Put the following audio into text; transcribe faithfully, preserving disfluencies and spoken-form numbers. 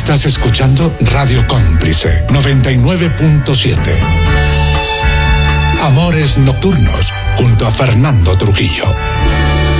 Estás escuchando Radio Cómplice noventa y nueve punto siete. Amores Nocturnos junto a Fernando Trujillo.